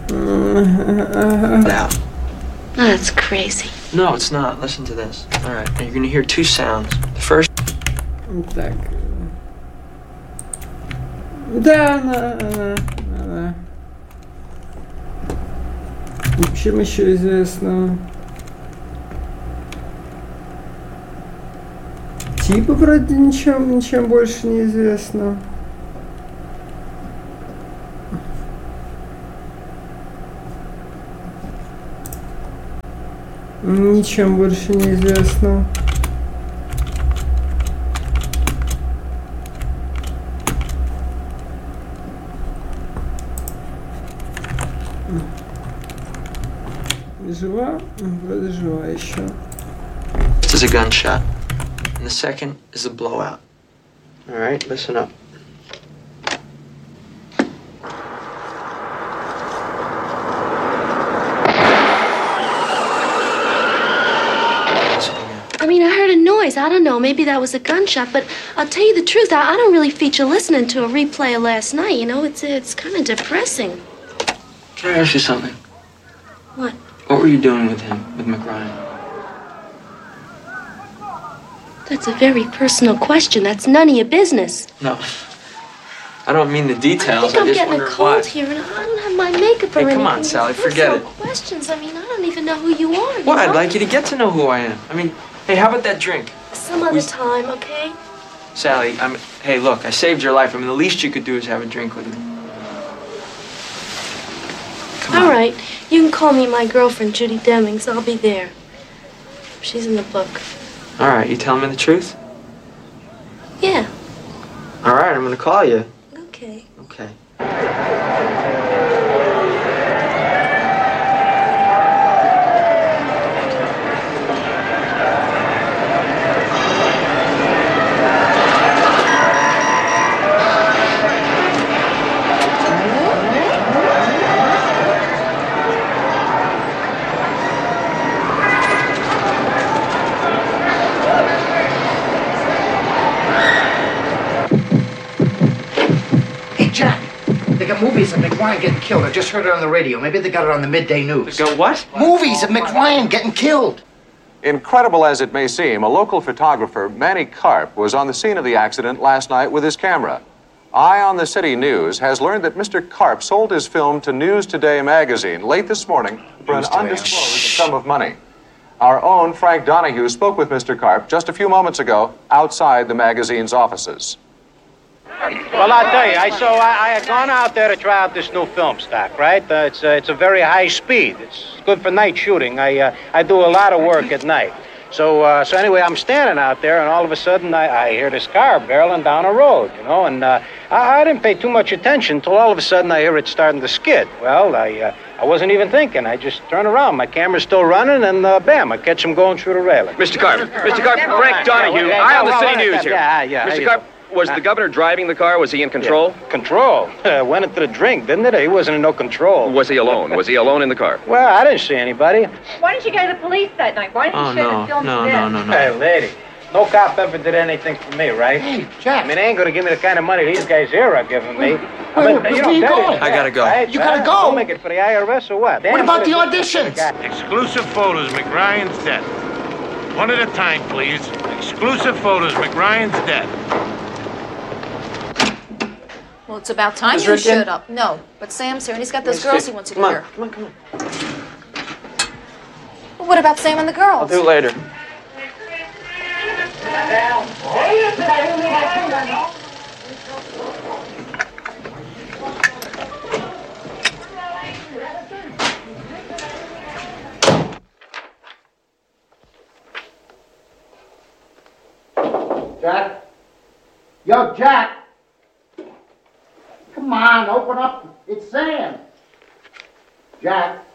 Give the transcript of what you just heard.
Out. That's crazy. No, it's not. Listen to this. All right, now you're gonna hear two sounds. The first. Так. Да. Чем еще известно? Типа вроде ничем больше не известно. Ничем больше не известно. Жива? Вроде жива еще. This is a gunshot. And the second is a blowout. All right, listen up. I mean, I heard a noise. I don't know. Maybe that was a gunshot. But I'll tell you the truth. I don't really feature listening to a replay of last night. You know, it's kind of depressing. Can I ask you something? What? What were you doing with him, with McRyan? That's a very personal question. That's none of your business. No. I don't mean the details. I think I'm just getting wonder a cold why. here, and I don't have my makeup or Hey, anything. come on, Sally, These forget personal it. questions. I mean, I don't even know who you are. Well, you I'd know? like you to get to know who I am. I mean, hey, how about that drink? Some other time, okay? Sally, hey, look, I saved your life. I mean, the least you could do is have a drink with me. Come All on. right. You can call me my girlfriend, Judy Demings. I'll be there. She's in the book. All right, you telling me the truth? Yeah. All right, I'm gonna call you. Okay. Okay. Movies of McRyan getting killed. I just heard it on the radio. Maybe they got it on the midday news. Go what? Movies of McRyan getting killed. Incredible as it may seem, a local photographer, Manny Karp, was on the scene of the accident last night with his camera. Eye on the City News has learned that Mr. Karp sold his film to News Today magazine late this morning for an undisclosed sum of money. Our own Frank Donahue spoke with Mr. Karp just a few moments ago outside the magazine's offices. Well, I'll tell you, I had gone out there to try out this new film stock, right? It's a very high speed. It's good for night shooting. I do a lot of work at night. So anyway, I'm standing out there, and all of a sudden I hear this car barreling down a road, you know, and I didn't pay too much attention until all of a sudden I hear it starting to skid. Well, I wasn't even thinking. I just turn around. My camera's still running, and bam, I catch him going through the railing. Mr. Karp, Frank Donahue, Eye on the City News here. Yeah. Mr. Karp, was the governor driving the car? Was he in control? Yeah. Control? Went into the drink, didn't it? He wasn't in no control. Was he alone? Was he alone in the car? Well, I didn't see anybody. Why didn't you go to the police that night? Why didn't you show the film to them? No. Hey, lady, no cop ever did anything for me, right? Hey, Jack. I mean, they ain't gonna give me the kind of money these guys here are giving me. Where you going? I gotta go. Right? You gotta go. Don't make it for the IRS or what? What about the auditions? Exclusive photos, McRyan's dead. One at a time, please. Exclusive photos, McRyan's dead. Well, it's about time Is you Rick in? showed up. No, but Sam's here, and he's got those Yes, girls Steve. he wants to Come on, hear. come on, come on. Well, what about Sam and the girls? I'll do it later. Jack? Yo, Jack! Come on, open up. It's Sam. Jack?